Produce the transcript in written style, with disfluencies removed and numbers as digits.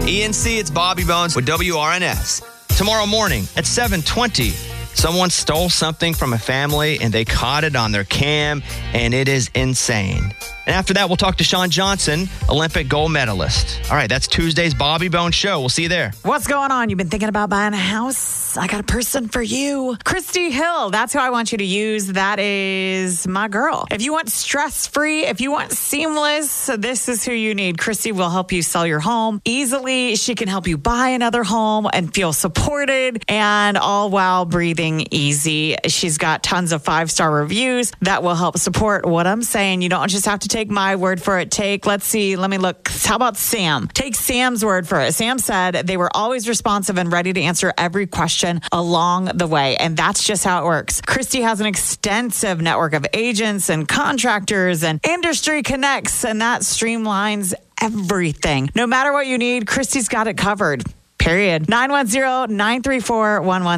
ENC, it's Bobby Bones with WRNS. Tomorrow morning at 7:20, someone stole something from a family and they caught it on their cam, and it is insane. And after that, we'll talk to Shawn Johnson, Olympic gold medalist. All right, that's Tuesday's Bobby Bones Show. We'll see you there. What's going on? You've been thinking about buying a house? I got a person for you. Christy Hill. That's who I want you to use. That is my girl. If you want stress-free, if you want seamless, this is who you need. Christy will help you sell your home easily. She can help you buy another home and feel supported, and all while breathing easy. She's got tons of 5-star reviews that will help support what I'm saying. You don't just have to take my word for it. Let me look. How about Sam? Take Sam's word for it. Sam said they were always responsive and ready to answer every question along the way. And that's just how it works. Christy has an extensive network of agents and contractors and industry connects, and that streamlines everything. No matter what you need, Christy's got it covered. Period. 910-934-11.